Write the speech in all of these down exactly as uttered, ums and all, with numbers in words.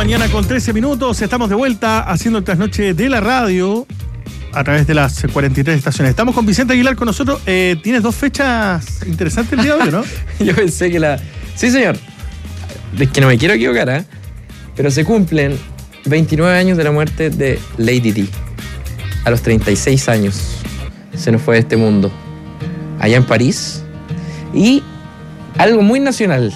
Mañana con trece minutos, estamos de vuelta haciendo el trasnoche de la radio a través de las cuarenta y tres estaciones. Estamos con Vicente Aguilar con nosotros. Eh, ¿Tienes dos fechas interesantes el día de hoy, no? Yo pensé que la... Sí, señor. Es que no me quiero equivocar, ¿eh? Pero se cumplen veintinueve años de la muerte de Lady Di. A los treinta y seis años se nos fue de este mundo. Allá en París. Y algo muy nacional.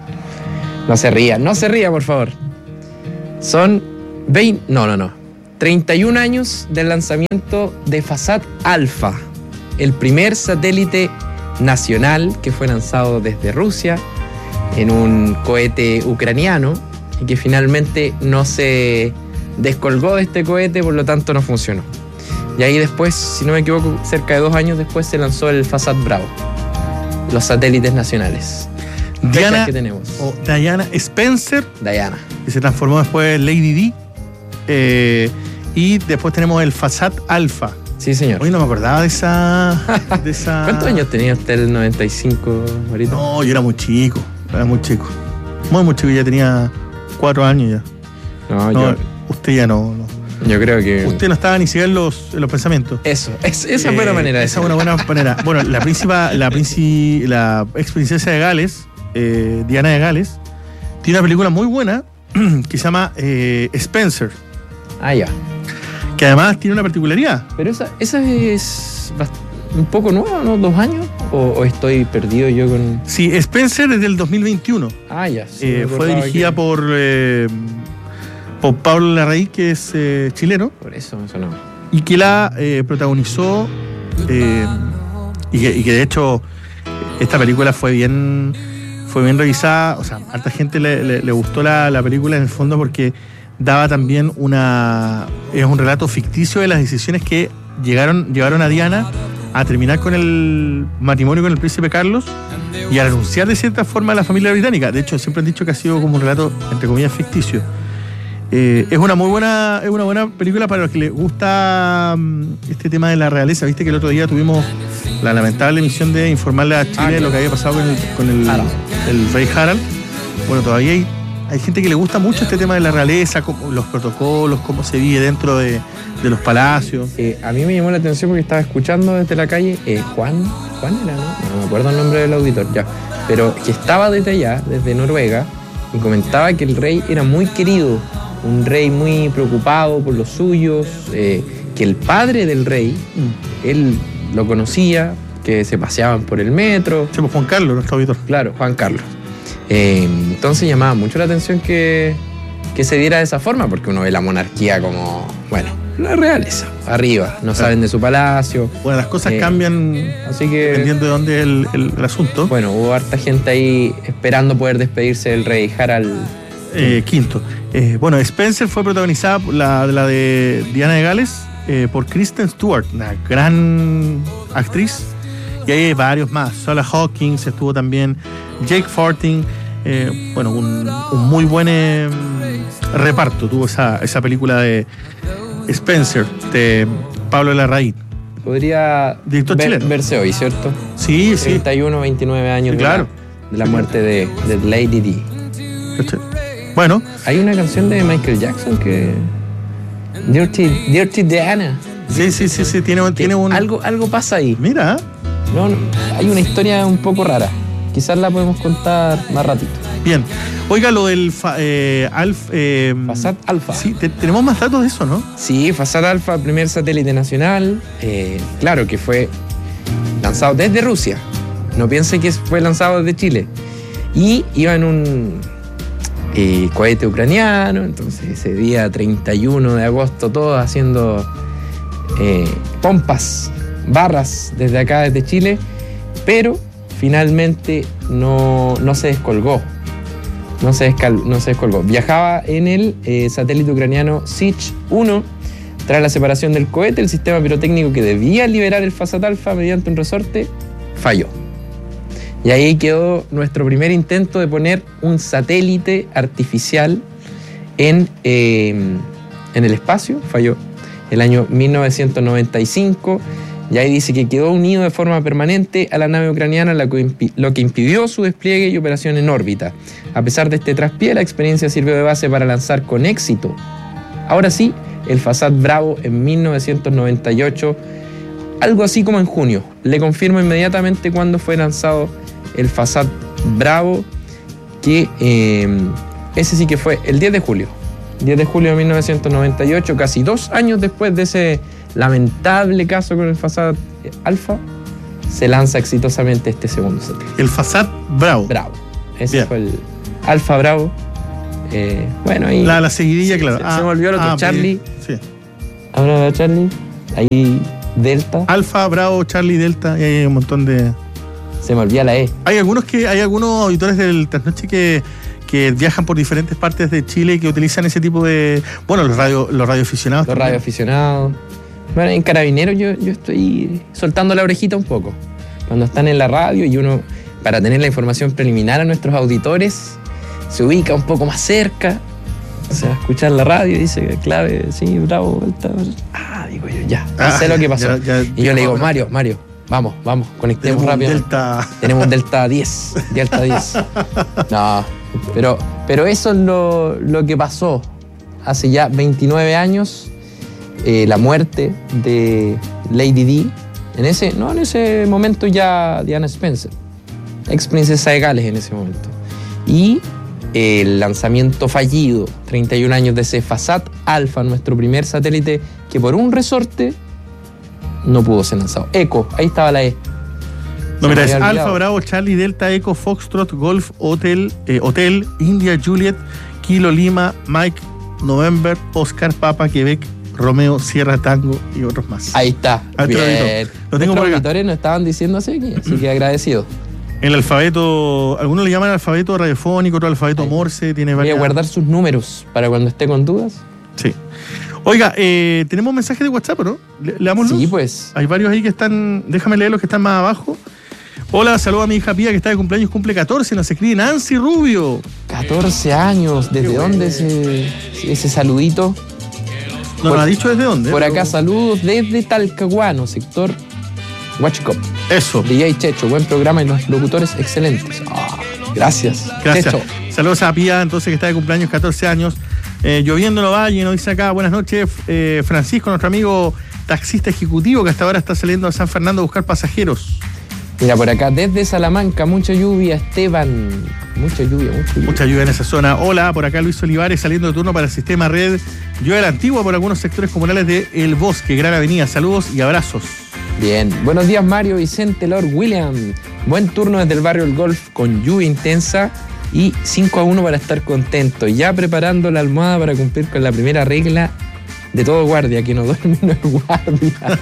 No se ría, no se ría, por favor. Son veinte... No, no, no. treinta y un años del lanzamiento de Fasat Alfa, el primer satélite nacional que fue lanzado desde Rusia en un cohete ucraniano y que finalmente no se descolgó de este cohete, por lo tanto no funcionó. Y ahí después, si no me equivoco, cerca de dos años después se lanzó el Fasat Bravo, los satélites nacionales. Diana, que tenemos. o Diana Spencer, Diana, que se transformó después en Lady Di. Eh, y después tenemos el Fasat Alfa. Sí, señor. Hoy no me acordaba de esa, de esa... ¿Cuántos años tenía usted el noventa y cinco ahorita? No, yo era muy chico. Era muy chico. Muy, muy chico. Ya tenía cuatro años ya. No, no yo... Usted ya no, no. Yo creo que... Usted no estaba ni siquiera en los, en los pensamientos. Eso, es, esa es eh, buena manera de Esa es una buena manera. Bueno, la príncipa, la, princi, la ex princesa de Gales, eh, Diana de Gales, tiene una película muy buena que se llama eh, Spencer. Ah, ya. Que además tiene una particularidad. Pero esa, esa es un poco nueva, ¿no? ¿Dos años? ¿O, o estoy perdido yo con...? Sí, Spencer es del dos mil veintiuno. Ah, ya. Sí, eh, fue dirigida que... por, eh, por Pablo Larraín, que es eh, chileno. Por eso me sonaba. Y que la eh, protagonizó eh, y, que, y que de hecho esta película fue bien fue bien revisada. O sea, a harta gente le, le, le gustó la, la película en el fondo porque daba también una... es un relato ficticio de las decisiones que llegaron, llevaron a Diana a terminar con el matrimonio con el príncipe Carlos y a renunciar de cierta forma a la familia británica. De hecho, siempre han dicho que ha sido como un relato, entre comillas, ficticio. Eh, es una muy buena, es una buena película para los que les gusta um, este tema de la realeza. Viste que el otro día tuvimos la lamentable misión de informarle a Chile ah, de lo que había pasado con el, con el, el rey Harald. Bueno, todavía hay Hay gente que le gusta mucho este tema de la realeza, cómo, los protocolos, cómo se vive dentro de, de los palacios. Eh, a mí me llamó la atención porque estaba escuchando desde la calle eh, Juan, Juan era, ¿no? No me acuerdo el nombre del auditor, ya. Pero que estaba desde allá, desde Noruega, y comentaba que el rey era muy querido, un rey muy preocupado por los suyos, eh, que el padre del rey, mm. él lo conocía, que se paseaban por el metro. Sí, pues Juan Carlos, nuestro auditor. Claro, Juan Carlos. Eh, entonces llamaba mucho la atención que, que se diera de esa forma, porque uno ve la monarquía como, bueno, la realeza, arriba, no saben de su palacio. Bueno, las cosas eh, cambian así que, dependiendo de dónde es el, el, el asunto. Bueno, hubo harta gente ahí esperando poder despedirse del rey Harald eh, Quinto. Eh, bueno, Spencer fue protagonizada, la, la de Diana de Gales, eh, por Kristen Stewart, una gran actriz. Y hay varios más. Sola Hawkins estuvo también, Jake Fortin, eh, bueno, un, un muy buen eh, reparto tuvo esa, esa película de Spencer, de Pablo Larraín. Podría Director ver, chileno. verse hoy, ¿cierto? Sí, sí. treinta y uno, veintinueve años sí, claro. de, la, de la muerte de, de Lady Di. Bueno. Hay una canción de Michael Jackson que... Dirty, Dirty Diana. Sí, sí, sí, sí. Tiene, tiene un... Algo, algo pasa ahí. Mira. No, no, hay una historia un poco rara. Quizás la podemos contar más ratito. Bien. Oiga, lo del fa, eh, Alf, eh, Fasat Alfa. Sí, te, tenemos más datos de eso, ¿no? Sí, Fasat Alfa, primer satélite nacional. Eh, claro que fue lanzado desde Rusia. No piense que fue lanzado desde Chile. Y iba en un eh, cohete ucraniano. Entonces ese día treinta y uno de agosto, todos haciendo eh, pompas, barras desde acá, desde Chile, pero finalmente no, no se descolgó. No se, descal, no se descolgó. Viajaba en el eh, satélite ucraniano Sich uno. Tras la separación del cohete, el sistema pirotécnico que debía liberar el Fasat Alfa mediante un resorte falló. Y ahí quedó nuestro primer intento de poner un satélite artificial en, eh, en el espacio. Falló el año mil novecientos noventa y cinco. Y ahí dice que quedó unido de forma permanente a la nave ucraniana, lo que, impi- lo que impidió su despliegue y operación en órbita. A pesar de este traspié, la experiencia sirvió de base para lanzar con éxito, ahora sí, el Fasad Bravo en mil novecientos noventa y ocho, algo así como en junio. Le confirmo inmediatamente cuándo fue lanzado el Fasad Bravo, que eh, ese sí que fue el diez de julio. diez de julio de mil novecientos noventa y ocho, casi dos años después de ese lamentable caso con el Fasad Alfa, se lanza exitosamente este segundo satélite. El Fasad Bravo. Bravo. Ese Bien. fue el Alfa Bravo. Eh, bueno, ahí. La, la seguidilla, Sí, claro. se- se me olvidó el otro, Charlie. Sí. Ahora de Charlie. Ahí Delta. Alfa, Bravo, Charlie, Delta, y hay un montón de. Se me olvida la E. Hay algunos que, hay algunos auditores del Trasnoche que, que viajan por diferentes partes de Chile y que utilizan ese tipo de. Bueno, los radio, los radioaficionados. Los también. radioaficionados. Bueno, en Carabineros yo, yo estoy soltando la orejita un poco. Cuando están en la radio y uno, para tener la información preliminar a nuestros auditores, se ubica un poco más cerca. O sea, escuchar la radio y dice clave, sí, bravo, Delta. Ah, digo yo, ya, Ah, sé lo que pasó. ya- ya- y yo le digo, bueno. Mario, Mario, vamos, vamos, conectemos Tenemos un rápido. Delta. Tenemos un Delta diez. Delta diez. No, pero, pero eso es lo, lo que pasó hace ya veintinueve años. Eh, la muerte de Lady Di. En ese, no, en ese momento ya Diana Spencer, ex princesa de Gales en ese momento. Y el lanzamiento fallido, treinta y un años de ese Fasad Alfa, nuestro primer satélite que por un resorte no pudo ser lanzado. Eco, ahí estaba la E. No, Se mira, me es había Alfa, olvidado. Bravo, Charlie, Delta, Eco, Foxtrot, Golf, Hotel, eh, Hotel, India, Juliet, Kilo, Lima, Mike, November, Oscar, Papa, Quebec, Romeo, Sierra, Tango y otros más. Ahí está. Ahí te lo Bien. edito. Lo tengo Nuestros por acá. auditores nos estaban diciendo así, que- así que agradecido. El alfabeto, algunos le llaman alfabeto radiofónico, otro alfabeto Ahí. Morse, tiene Voy a varias. guardar sus números para cuando esté con dudas. Sí. Oiga, eh, tenemos mensajes de WhatsApp, ¿no? Le, leámoslos. Sí, pues. Hay varios ahí que están. Déjame leer los que están más abajo. Hola, saludo a mi hija Pía que está de cumpleaños, cumple catorce, nos escribe Nancy Rubio. catorce años. ¿Desde Qué dónde bueno. ese, ese saludito? No Por- nos ha dicho desde dónde. Por pero- acá saludos desde Talcahuano, sector Huachicop. Eso. D J Checho, buen programa y los locutores excelentes. Ah, gracias. Gracias. Checho. Saludos a Pía, entonces, que está de cumpleaños, catorce años. Eh, lloviendo en Ovalle, nos dice acá, buenas noches, eh, Francisco, nuestro amigo taxista ejecutivo que hasta ahora está saliendo a San Fernando a buscar pasajeros. Mira, por acá desde Salamanca, mucha lluvia, Esteban. Mucha lluvia, mucha lluvia. Mucha lluvia en esa zona. Hola, por acá Luis Olivares saliendo de turno para el sistema red. Lluvia de la Antigua por algunos sectores comunales de El Bosque, Gran Avenida. Saludos y abrazos. Bien. Buenos días, Mario Vicente Lord William. Buen turno desde el barrio El Golf con lluvia intensa y cinco a uno para estar contento. Ya preparando la almohada para cumplir con la primera regla de todo guardia, que no duerme no es guardia.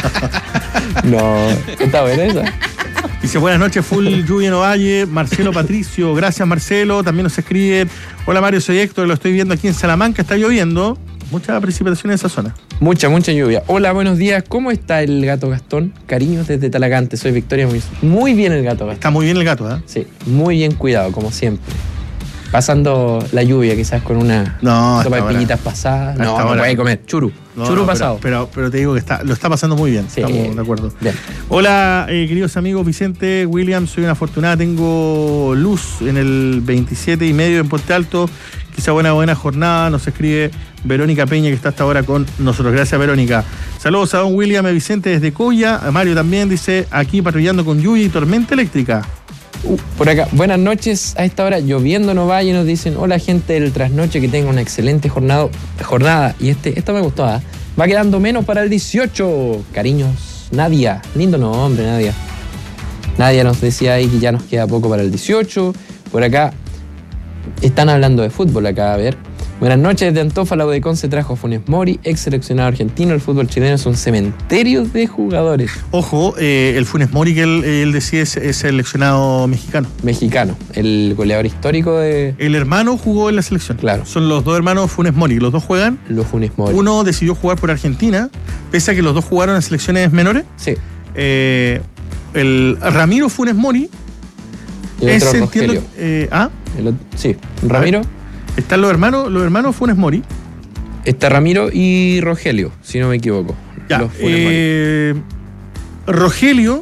No, está buena esa. Dice, buenas noches, full lluvia en Ovalle. Marcelo Patricio, gracias Marcelo. También nos escribe, hola Mario, soy Héctor, lo estoy viendo aquí en Salamanca, está lloviendo. Mucha precipitación en esa zona. Mucha, mucha lluvia. Hola, buenos días. ¿Cómo está el gato Gastón? Cariños desde Talagante. Soy Victoria Muñoz. Muy bien el gato Gastón. Está muy bien el gato, ¿eh? Sí, muy bien cuidado, como siempre. Pasando la lluvia, quizás con una No, sopa hasta de ahora. pillitas pasadas. Hasta No, no ahora. puede comer. Churu. No, Churu no, pasado. Pero, pero, pero te digo que está, lo está pasando muy bien. Sí. Estamos de acuerdo. Bien. Hola, eh, queridos amigos, Vicente, William, soy una afortunada, tengo luz en el veintisiete y medio en Puente Alto, quizá buena buena jornada, nos escribe Verónica Peña que está hasta ahora con nosotros. Gracias, Verónica. Saludos a don William y Vicente desde Coya, a Mario también dice, aquí patrullando con lluvia y tormenta eléctrica. Uh, por acá, buenas noches. A esta hora, lloviendo en Ovalle, nos dicen, hola gente del trasnoche, que tenga una excelente jornada. jornada. Y este, esto me gustó, ¿eh? Va quedando menos para el dieciocho. Cariños, Nadia. Lindo nombre, Nadia. Nadia nos decía ahí que ya nos queda poco para el dieciocho. Por acá, están hablando de fútbol acá, a ver. Buenas noches, desde Antofa, la U de Conce trajo a Funes Mori, ex seleccionado argentino. El fútbol chileno es un cementerio de jugadores. Ojo, eh, el Funes Mori que él, él decía es, es seleccionado mexicano. Mexicano, el goleador histórico de El hermano jugó en la selección. Claro. Son los dos hermanos Funes Mori, los dos juegan. los Funes Mori. Uno decidió jugar por Argentina, pese a que los dos jugaron en selecciones menores. Sí. Eh, el Ramiro Funes Mori Y el otro es, entiendo, Rogelio. eh, ah, El otro- sí, Ramiro. están los hermanos, los hermanos Funes Mori. Está Ramiro y Rogelio, si no me equivoco. Ya, Los Funes Mori. eh, Rogelio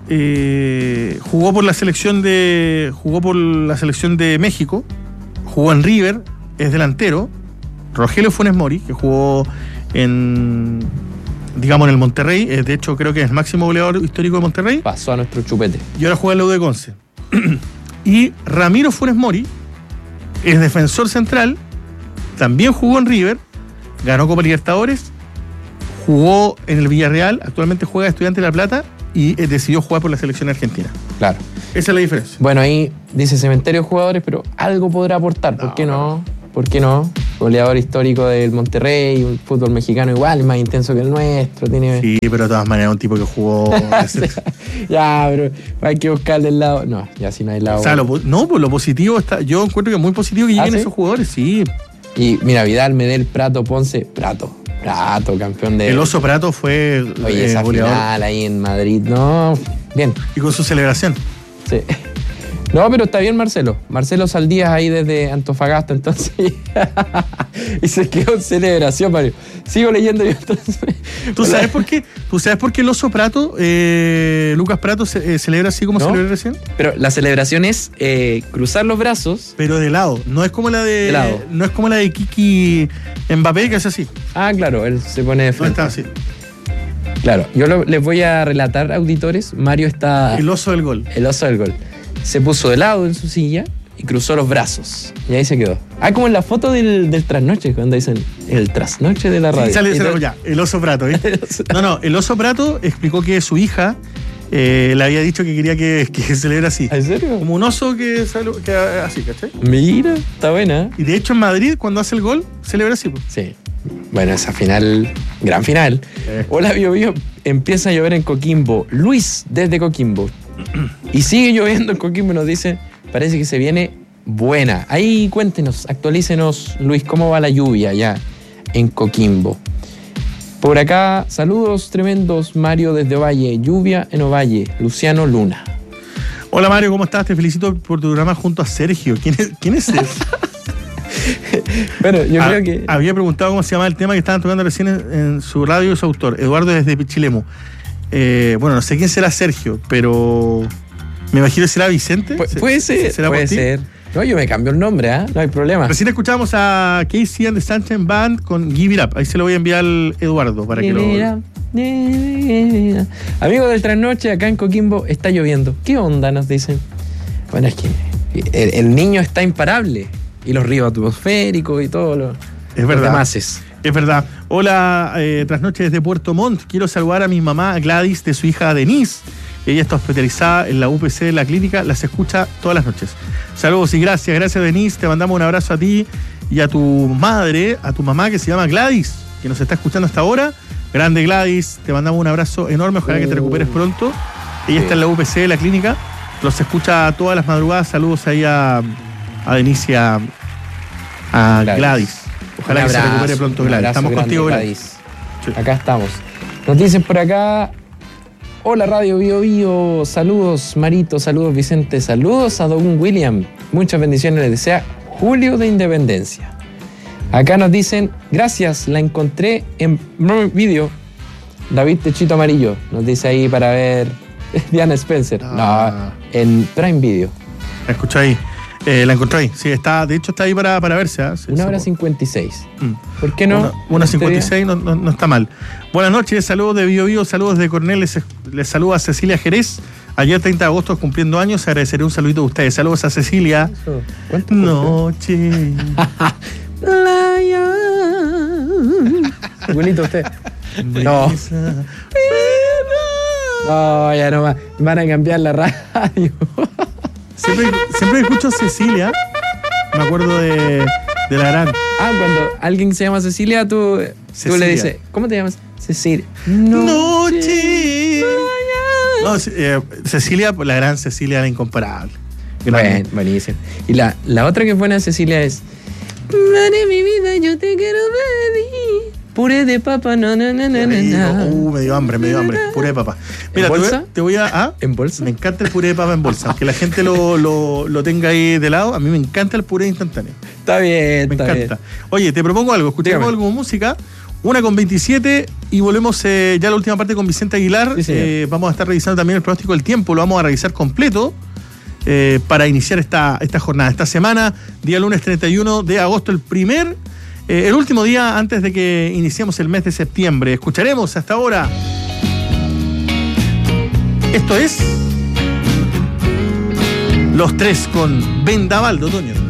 eh, jugó por la selección de jugó por la selección de México, jugó en River, es delantero. Rogelio Funes Mori, que jugó en, digamos, en el Monterrey, eh, de hecho creo que es el máximo goleador histórico de Monterrey. Pasó a nuestro chupete. Y ahora juega en la U de Conce. Y Ramiro Funes Mori es defensor central, también jugó en River, ganó Copa Libertadores, jugó en el Villarreal, actualmente juega Estudiantes de La Plata y eh, decidió jugar por la selección argentina. Claro. Esa es la diferencia. Bueno, ahí dice cementerio de jugadores, pero algo podrá aportar. ¿Por No, qué no? ¿Por qué no? Goleador histórico del Monterrey, un fútbol mexicano igual, más intenso que el nuestro. Tiene... Sí, pero de todas maneras un tipo que jugó... Ya, pero hay que buscarle el lado... No, ya si no hay lado... O sea, lo, no, pues lo positivo está... Yo encuentro que es muy positivo que lleguen ¿Ah, sí? esos jugadores, sí. Y mira, Vidal, Medel, Prato, Ponce, Prato. Prato, campeón de... El Oso Prato fue Oye, eh, esa goleador. final ahí en Madrid, no... Bien. Y con su celebración. Sí. No, pero está bien Marcelo. Marcelo Saldías ahí desde Antofagasta, entonces. Y se quedó en celebración, Mario. Sigo leyendo yo entonces. ¿Tú sabes por qué? ¿Tú sabes por qué el Oso Prato, eh, Lucas Prato, se, eh, celebra así como ¿No? celebró recién? Pero la celebración es eh, cruzar los brazos. Pero de lado. No es como la de. De lado. No es como la de Kiki Mbappé, que es así. Ah, claro, él se pone de No frente. está así. Claro, yo lo- les voy a relatar, auditores. Mario está. El oso del gol. El oso del gol. Se puso de lado en su silla y cruzó los brazos. Y ahí se quedó. Ah, como en la foto del, del trasnoche, cuando dicen el trasnoche de la radio. Sí, sale, Y sale- todo- ya, el Oso Prato, ¿viste? No, no, el Oso Prato explicó que su hija eh, le había dicho que quería que, que celebrara así. ¿En serio? Como un oso que, salu- que así, ¿cachai? Mira, está buena. Y de hecho en Madrid, cuando hace el gol, celebra así. Pues. Sí. Bueno, esa final, gran final. Eh. Hola, Bio Bio. Empieza a llover en Coquimbo. Luis, desde Coquimbo. Y sigue lloviendo en Coquimbo, nos dice, parece que se viene buena. Ahí cuéntenos, actualícenos, Luis, cómo va la lluvia ya en Coquimbo. Por acá, saludos tremendos, Mario desde Ovalle. Lluvia en Ovalle, Luciano Luna. Hola Mario, ¿cómo estás? Te felicito por tu programa junto a Sergio. ¿Quién es, quién es él? Bueno, yo Ah, creo que... Había preguntado cómo se llamaba el tema que estaban tocando recién en, en su radio y su autor, Eduardo desde Pichilemu. Eh, bueno, no sé quién será Sergio, pero me imagino que será Vicente. Pu- ¿Se- puede ser, ¿será puede por ti? ser. No, yo me cambio el nombre, ¿ah? No hay problema. Recién escuchamos a Casey and the Sunshine Band con Give It Up. Ahí se lo voy a enviar al Eduardo para que lo... Amigos del trasnoche, acá en Coquimbo está lloviendo. ¿Qué onda? Nos dicen. Bueno, es que el, el niño está imparable. Y los ríos atmosféricos y todo lo, Es verdad. los demases. Es verdad. Hola, eh, trasnoche desde Puerto Montt. Quiero saludar a mi mamá Gladys de su hija Denise. Ella está hospitalizada en la U P C de la clínica. Las escucha todas las noches. Saludos y gracias. Gracias, Denise. Te mandamos un abrazo a ti y a tu madre, a tu mamá que se llama Gladys, que nos está escuchando hasta ahora. Grande Gladys. Te mandamos un abrazo enorme. Ojalá que te recuperes pronto. Ella Sí. está en la U P C de la clínica. Los escucha todas las madrugadas. Saludos ahí a, a Denise y a, a Gladys. Gladys. Ojalá Un que se abrazo, recupere pronto, un Gladys. abrazo Estamos grande, contigo, Gladys. Gladys. Sí. Acá estamos. Nos dicen por acá. Hola Radio Bio Bio, saludos Marito, saludos Vicente, saludos a Don William. Muchas bendiciones les desea Julio de Independencia. Acá nos dicen, gracias, la encontré en video. David Techito Amarillo nos dice ahí para ver Diana Spencer. Ah. No, en Prime Video. La escuché ahí. Eh, la encontré ahí. Sí, está, de hecho está ahí para, para verse. ¿eh? Sí, Una se hora puede. cincuenta y seis. Mm. ¿Por qué no? Una, una Este cincuenta y día. seis no, no, no está mal. Buenas noches, saludos de Bio Bio, saludos de Cornell. Les, les saluda Cecilia Jerez. Ayer treinta de agosto cumpliendo años. Agradeceré un saludito de ustedes. Saludos a Cecilia. Eso. ¿Cuánto Noche. Igualito usted. No. No, ya no va. Van a cambiar la radio. Siempre, siempre escucho Cecilia. Me acuerdo de, de la gran. Ah, cuando alguien se llama Cecilia, tú, tú Cecilia. le dices, ¿cómo te llamas? Cecilia. Noche. No, eh, Cecilia, la gran Cecilia, la incomparable. Grande. Bueno, buenísimo. Y la, la otra que es buena de Cecilia es Madre mi vida, yo te quiero pedir puré de papa, no, no, no, no, no, no. Uh, me dio hambre, me dio hambre. Puré de papa. Mira, ¿En te voy, bolsa? a- te voy a. ¿ah? ¿En bolsa? Me encanta el puré de papa en bolsa. Aunque la gente lo, lo, lo tenga ahí de lado, a mí me encanta el puré instantáneo. Está bien, Me está encanta. bien. Oye, te propongo algo. Escuchemos Dígame. algo de música. Una con veintisiete y volvemos eh, ya a la última parte con Vicente Aguilar. Sí, eh, vamos a estar revisando también el pronóstico del tiempo, lo vamos a revisar completo eh, para iniciar esta, esta jornada. Esta semana, día lunes treinta y uno de agosto, el primer, eh, el último día antes de que iniciemos el mes de septiembre. Escucharemos hasta ahora. Esto es Los Tres con Vendaval de Otoño.